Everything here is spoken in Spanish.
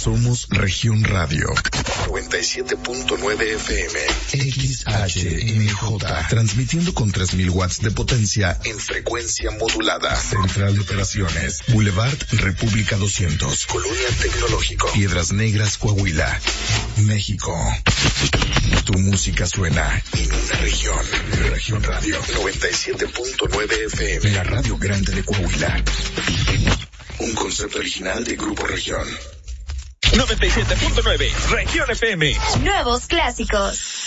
Somos Región Radio 97.9 FM XHMJ, transmitiendo con 3000 watts de potencia en frecuencia modulada. Central de Operaciones, Boulevard República 200, Colonia Tecnológico, Piedras Negras, Coahuila, México. Tu música suena en una región. Región Radio 97.9 FM, la radio grande de Coahuila. Un concepto original de Grupo Región. 97.9 Región FM. Nuevos clásicos.